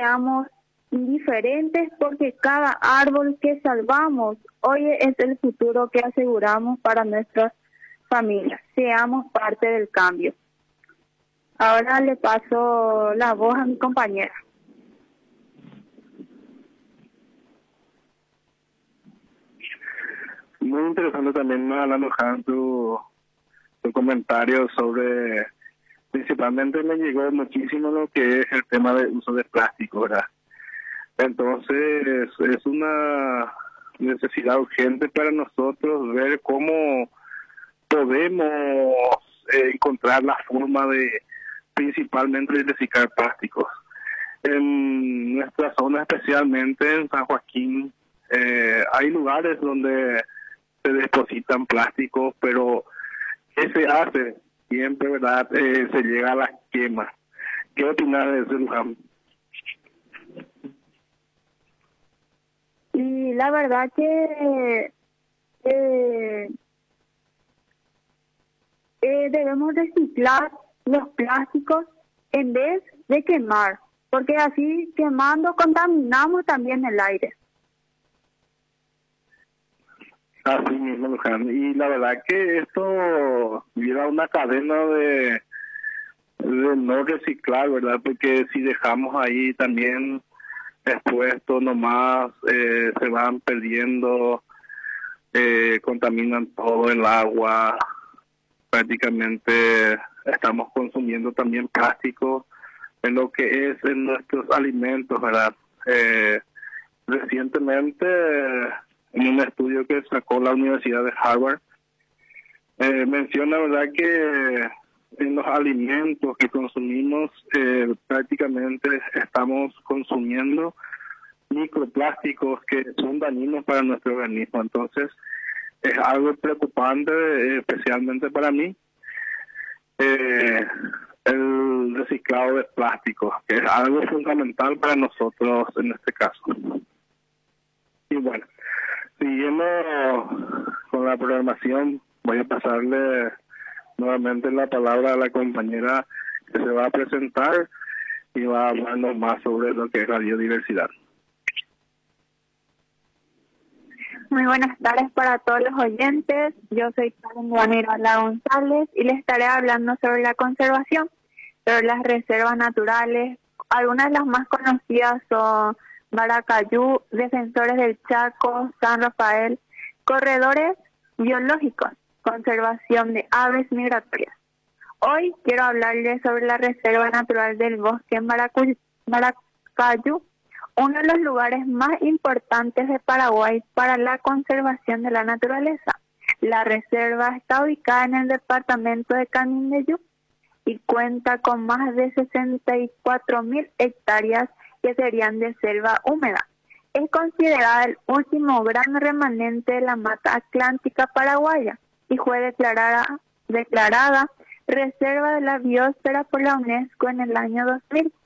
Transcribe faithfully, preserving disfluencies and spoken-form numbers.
seamos indiferentes porque cada árbol que salvamos hoy es el futuro que aseguramos para nuestras familias. Seamos parte del cambio. Ahora le paso la voz a mi compañera. Muy interesante también, Ana Luján, tu, tu comentario sobre, principalmente me llegó muchísimo lo que es el tema del uso de plástico, ¿verdad? Entonces es una necesidad urgente para nosotros ver cómo podemos eh, encontrar la forma de principalmente de reciclar plásticos. En nuestra zona, especialmente en San Joaquín, eh, hay lugares donde se depositan plásticos, pero ¿qué se hace? Siempre, ¿verdad? Eh, se llega a las quemas. ¿Qué opinas de eso, Luján? Y la verdad que eh, eh, debemos reciclar los plásticos en vez de quemar, porque así quemando contaminamos también el aire. Así mismo, Luján. Y la verdad que esto lleva una cadena de, de no reciclar, ¿verdad? Porque si dejamos ahí también expuesto nomás, eh, se van perdiendo, eh, contaminan todo el agua, prácticamente estamos consumiendo también plástico en lo que es en nuestros alimentos, ¿verdad? Eh, recientemente, en un estudio que sacó la Universidad de Harvard, eh, menciona, ¿verdad?, que en los alimentos que consumimos eh, prácticamente estamos consumiendo microplásticos que son dañinos para nuestro organismo. Entonces es algo preocupante, eh, especialmente para mí, eh, el reciclado de plásticos, que es algo fundamental para nosotros en este caso. Y bueno, siguiendo con la programación, voy a pasarle nuevamente la palabra a la compañera que se va a presentar y va a hablarnos más sobre lo que es la biodiversidad. Muy buenas tardes para todos los oyentes. Yo soy Karen Guanera González y les estaré hablando sobre la conservación, sobre las reservas naturales. Algunas de las más conocidas son Maracayú, Defensores del Chaco, San Rafael, corredores biológicos, conservación de aves migratorias. Hoy quiero hablarles sobre la Reserva Natural del Bosque Maracu- Maracayú, uno de los lugares más importantes de Paraguay para la conservación de la naturaleza. La reserva está ubicada en el departamento de Canindeyú y cuenta con más de sesenta y cuatro mil hectáreas que serían de selva húmeda. Es considerada el último gran remanente de la mata atlántica paraguaya y fue declarada, declarada Reserva de la Biosfera por la UNESCO en el año dos mil.